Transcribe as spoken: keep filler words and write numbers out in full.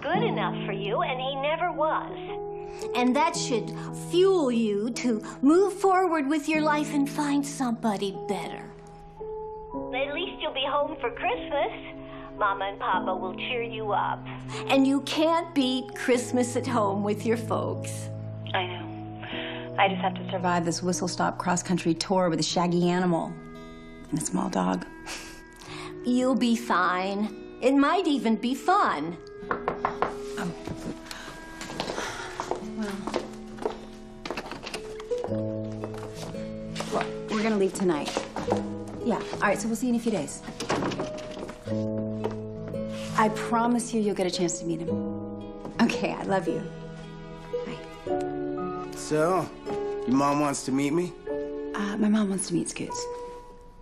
good enough for you, and he never was. And that should fuel you to move forward with your life and find somebody better. At least you'll be home for Christmas. Mama and Papa will cheer you up. And you can't beat Christmas at home with your folks. I know. I just have to survive this whistle-stop cross-country tour with a shaggy animal and a small dog. You'll be fine. It might even be fun. Oh. Well. Well, we're gonna leave tonight. Yeah, all right, so we'll see you in a few days. I promise you you'll get a chance to meet him. Okay, I love you. Bye. So, your mom wants to meet me? Uh, my mom wants to meet Scoots.